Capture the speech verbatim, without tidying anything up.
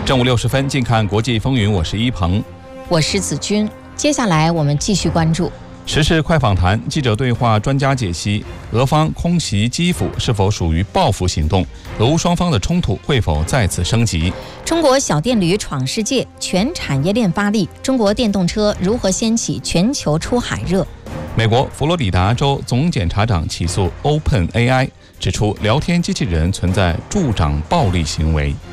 正午六十分，近看国际风云，我是一鹏， 我是子君。接下来我们继续关注时事快访谈，记者对话专家解析俄方空袭基辅是否属于报复行动，俄乌双方的冲突会否再次升级？ 中国小电驴闯世界，全产业链发力，中国电动车如何掀起全球出海热？ 美国佛罗里达州总检察长起诉 OpenAI， 指出聊天机器人存在助长暴力行为。